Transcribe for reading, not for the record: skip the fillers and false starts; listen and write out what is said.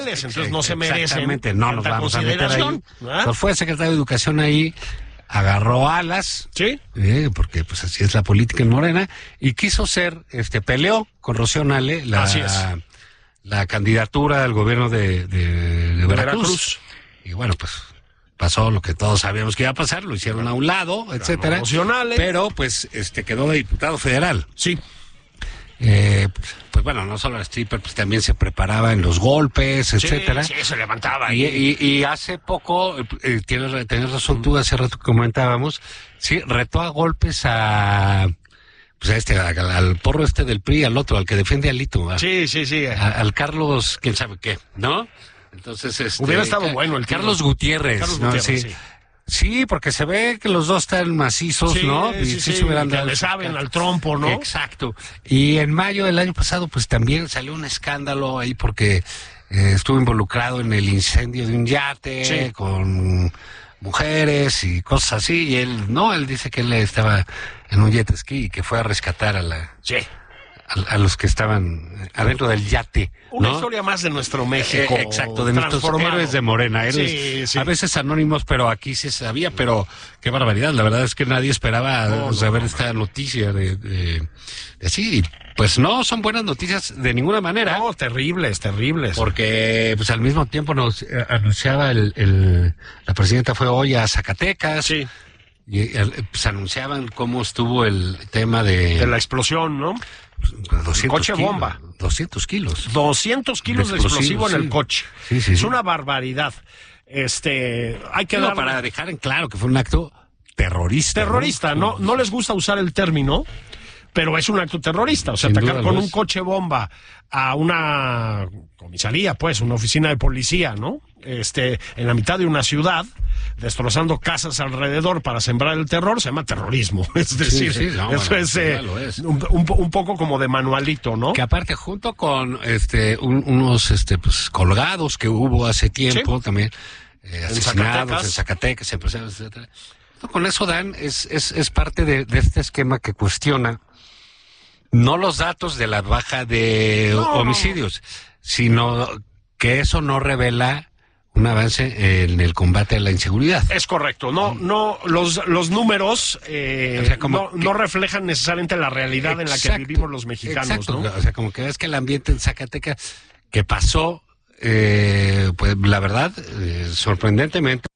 entonces no se merecen. Exactamente, no nos vamos a meter ahí. ¿Ah? Pues fue secretario de Educación ahí, agarró alas, sí, porque pues así es la política en Morena, y quiso ser, peleó con Rocío Nale la candidatura al gobierno de Veracruz. Y bueno, pues pasó lo que todos sabíamos que iba a pasar, lo hicieron a un lado, etcétera. Pero pues quedó de diputado federal. Sí. Pues bueno, no solo era stripper, pues también se preparaba en los golpes, etcétera. Sí, se levantaba. Y hace poco, tienes razón tú, hace rato que comentábamos, sí, retó a golpes al porro del PRI, al otro, al que defiende a Lito. Sí. Al Carlos, quién sabe qué, ¿no? Entonces, hubiera estado bueno el Carlos Gutiérrez. Sí, porque se ve que los dos están macizos, ¿no? Y se hubieran dado, le saben al trompo, ¿no? Exacto. Y en mayo del año pasado, pues también salió un escándalo ahí porque estuvo involucrado en el incendio de un yate con mujeres y cosas así. Y él dice que él estaba en un jet ski y que fue a rescatar a los que estaban adentro del yate. Una historia más de nuestro México. Exacto, de nuestros héroes de Morena. Héroes, a veces anónimos, pero aquí se sabía, pero qué barbaridad. La verdad es que nadie esperaba saber esta noticia de así. Pues no son buenas noticias de ninguna manera. No, terribles. Porque pues al mismo tiempo nos anunciaba la presidenta fue hoy a Zacatecas. Sí. Y pues anunciaban cómo estuvo el tema de la explosión, ¿no? 200 coche kilos, bomba. 200 kilos. 200 kilos de explosivo en el coche. Sí. Es una barbaridad. Hay que para dejar en claro que fue un acto terrorista. No les gusta usar el término, pero es un acto terrorista. O sea, atacar con un coche bomba a una comisaría, pues, una oficina de policía, ¿no? En la mitad de una ciudad, destrozando casas alrededor para sembrar el terror, se llama terrorismo. Es decir, eso es un poco como de manualito, ¿no? Que aparte, junto con unos pues colgados que hubo hace tiempo también, asesinados en Zacatecas, empresarios, etcétera. Con eso es parte de este esquema que cuestiona no los datos de la baja de homicidios, sino que eso no revela un avance en el combate a la inseguridad. Es correcto. Los números no reflejan necesariamente la realidad en la que vivimos los mexicanos, ¿no? O sea, como que ves que el ambiente en Zacatecas que pasó, pues la verdad, sorprendentemente